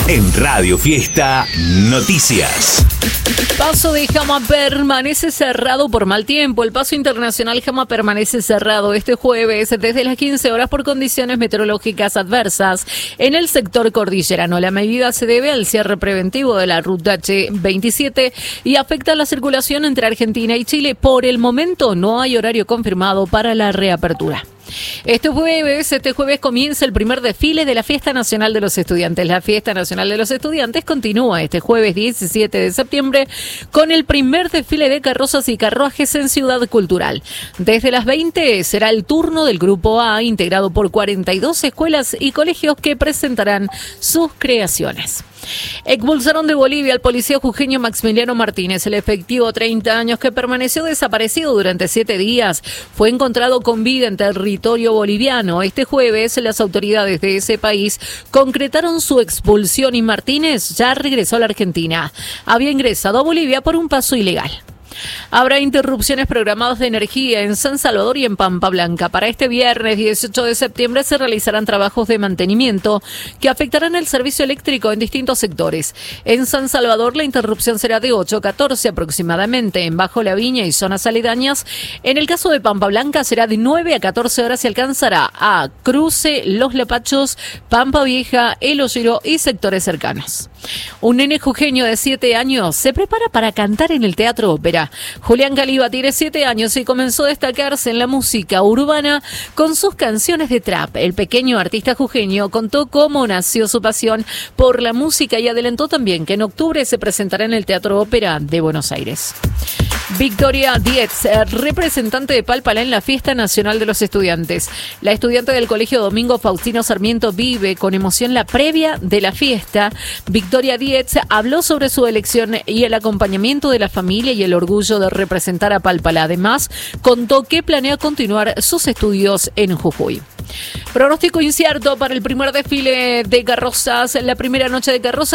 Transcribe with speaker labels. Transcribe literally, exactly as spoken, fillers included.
Speaker 1: En Radio Fiesta Noticias.
Speaker 2: Paso de Jama permanece cerrado por mal tiempo. El paso internacional Jama permanece cerrado este jueves desde las quince horas por condiciones meteorológicas adversas en el sector cordillerano. La medida se debe al cierre preventivo de la ruta H veintisiete y afecta la circulación entre Argentina y Chile. Por el momento no hay horario confirmado para la reapertura. Este jueves, este jueves comienza el primer desfile de la Fiesta Nacional de los Estudiantes. La Fiesta Nacional de los Estudiantes continúa este jueves diecisiete de septiembre con el primer desfile de carrozas y carruajes en Ciudad Cultural. Desde las veinte será el turno del Grupo A, integrado por cuarenta y dos escuelas y colegios que presentarán sus creaciones. Expulsaron de Bolivia al policía jujeño Maximiliano Martínez. El efectivo treinta años que permaneció desaparecido durante siete días fue encontrado con vida en territorio boliviano. Este jueves las autoridades de ese país concretaron su expulsión y Martínez ya regresó a la Argentina. Había ingresado a Bolivia por un paso ilegal. Habrá interrupciones programadas de energía en San Salvador y en Pampa Blanca. Para este viernes dieciocho de septiembre se realizarán trabajos de mantenimiento que afectarán el servicio eléctrico en distintos sectores. En San Salvador la interrupción será de ocho a catorce aproximadamente en Bajo la Viña y zonas aledañas. En el caso de Pampa Blanca será de nueve a catorce horas y alcanzará a Cruce, Los Lapachos, Pampa Vieja, El Hoyero y sectores cercanos. Un nene jujeño de siete años se prepara para cantar en el Teatro Ópera. Julián Caliba tiene siete años y comenzó a destacarse en la música urbana con sus canciones de trap. El pequeño artista jujeño contó cómo nació su pasión por la música y adelantó también que en octubre se presentará en el Teatro Ópera de Buenos Aires. Victoria Dietz, representante de Palpalá en la Fiesta Nacional de los Estudiantes. La estudiante del Colegio Domingo Faustino Sarmiento vive con emoción la previa de la fiesta. Victoria Dietz habló sobre su elección y el acompañamiento de la familia y el orgullo de representar a Palpalá. Además, contó que planea continuar sus estudios en Jujuy. Pronóstico incierto para el primer desfile de carrozas, la primera noche de carrozas.